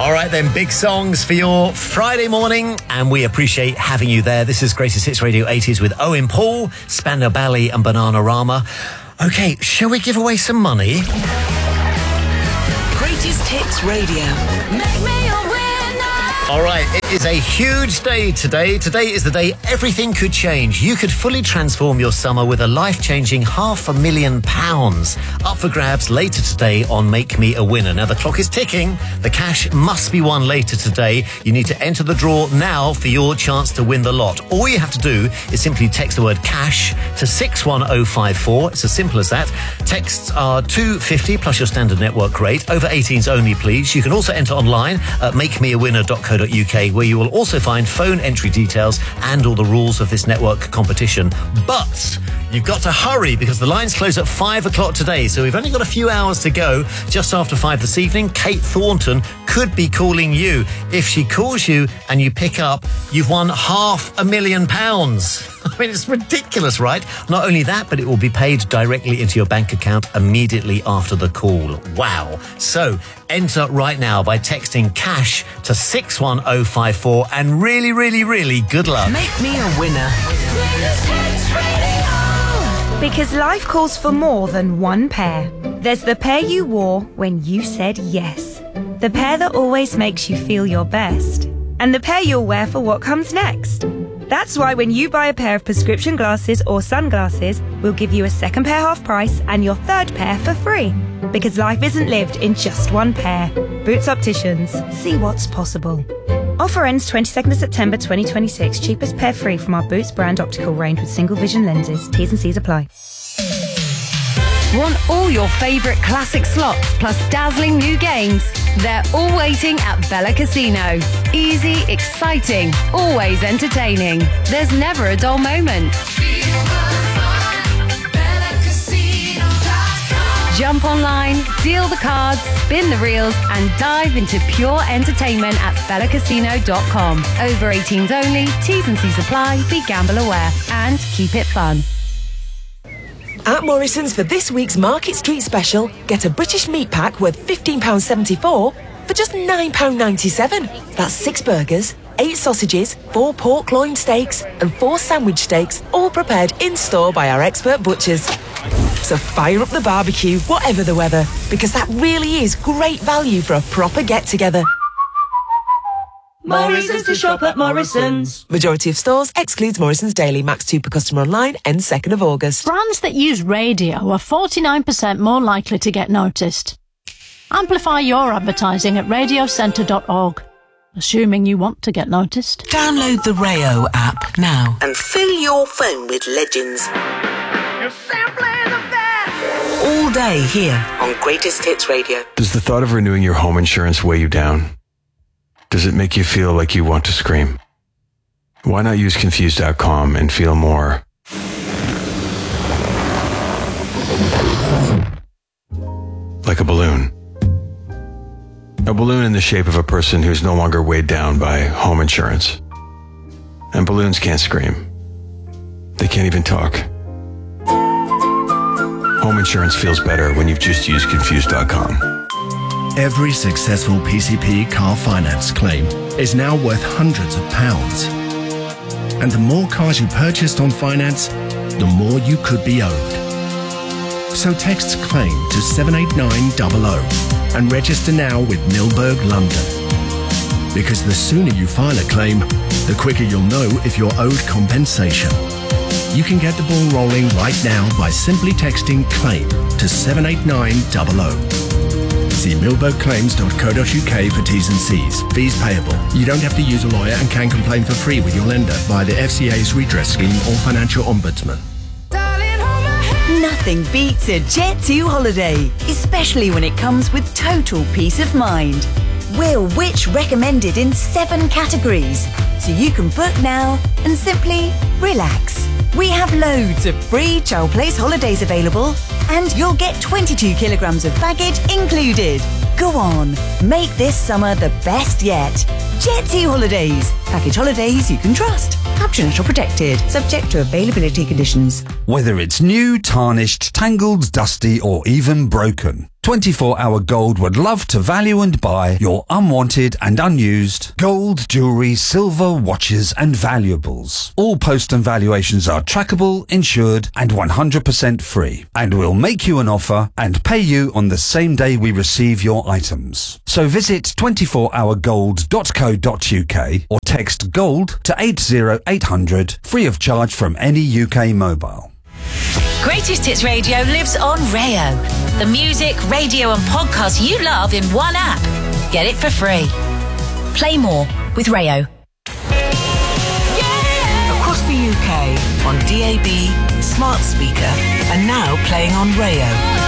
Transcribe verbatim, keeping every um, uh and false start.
All right then, big songs for your Friday morning, and we appreciate having you there. This is Greatest Hits Radio eighties with Owen Paul, Spandau Ballet and Bananarama. Okay, shall we give away some money? Greatest Hits Radio. Make me a winner. All right, it is a huge day today. Today is the day everything could change. You could fully transform your summer with a life-changing half a million pounds. Up for grabs later today on Make Me a Winner. Now, the clock is ticking. The cash must be won later today. You need to enter the draw now for your chance to win the lot. All you have to do is simply text the word cash to six one oh five four. It's as simple as that. Texts are two pounds fifty plus your standard network rate. Over eighteens only, please. You can also enter online at make me a winner dot co dot uk, where you will also find phone entry details and all the rules of this network competition. But you've got to hurry because the lines close at five o'clock today, so we've only got a few hours to go. Just after five this evening, Kate Thornton could be calling you. If she calls you and you pick up, you've won half a million pounds. I mean, it's ridiculous, right? Not only that, but it will be paid directly into your bank account immediately after the call. Wow. So enter right now by texting cash to six one oh five four, and really, really, really good luck. Make me a winner. Because life calls for more than one pair. There's the pair you wore when you said yes. The pair that always makes you feel your best. And the pair you'll wear for what comes next. That's why when you buy a pair of prescription glasses or sunglasses, we'll give you a second pair half price and your third pair for free. Because life isn't lived in just one pair. Boots Opticians. See what's possible. Offer ends twenty-second of September twenty twenty-six. Cheapest pair free from our Boots brand optical range with single vision lenses. T's and C's apply. Want all your favourite classic slots plus dazzling new games? They're all waiting at Bella Casino. Easy, exciting, always entertaining. There's never a dull moment. Jump online, deal the cards, spin the reels and dive into pure entertainment at bella casino dot com. Over eighteens only, T's and C's apply, be gamble aware and keep it fun. At Morrison's for this week's Market Street special, get a British meat pack worth fifteen pounds seventy-four for just nine pounds ninety-seven. That's six burgers, eight sausages, four pork loin steaks and four sandwich steaks, all prepared in-store by our expert butchers. So fire up the barbecue, whatever the weather, because that really is great value for a proper get-together. Morrison's to shop at Morrison's. Majority of stores excludes Morrison's Daily. Max two per customer online, ends second of August. Brands that use radio are forty-nine percent more likely to get noticed. Amplify your advertising at radio centre dot org. Assuming you want to get noticed. Download the Rayo app now and fill your phone with legends. You're sampling the best. All day here on Greatest Hits Radio. Does the thought of renewing your home insurance weigh you down? Does it make you feel like you want to scream? Why not use confused dot com and feel more like a balloon? A balloon in the shape of a person who's no longer weighed down by home insurance. And balloons can't scream. They can't even talk. Home insurance feels better when you've just used confused dot com. Every successful P C P car finance claim is now worth hundreds of pounds. And the more cars you purchased on finance, the more you could be owed. So text CLAIM to seven eight nine double oh and register now with Milberg London. Because the sooner you file a claim, the quicker you'll know if you're owed compensation. You can get the ball rolling right now by simply texting CLAIM to seven eight nine double oh. See milberg claims dot co dot uk for T's and C's. Fees payable. You don't have to use a lawyer and can complain for free with your lender via the F C A's redress scheme or financial ombudsman. Nothing beats a Jet two holiday, especially when it comes with total peace of mind. We're Which recommended in seven categories, so you can book now and simply relax. We have loads of free Chow Place holidays available, and you'll get twenty-two kilograms of baggage included. Go on, make this summer the best yet. Jet two Holidays. Package holidays you can trust. Captioned or protected, subject to availability conditions. Whether it's new, tarnished, tangled, dusty or even broken, twenty-four hour Gold would love to value and buy your unwanted and unused gold, jewellery, silver, watches and valuables. All post and valuations are trackable, insured and one hundred percent free. And we'll make you an offer and pay you on the same day we receive your items. So visit twenty-four hour gold dot co dot uk or text GOLD to eight zero eight hundred, free of charge from any U K mobile. Greatest Hits Radio lives on Rayo. The music, radio and podcasts you love in one app. Get it for free. Play more with Rayo. Across the U K, on D A B, smart speaker, and now playing on Rayo.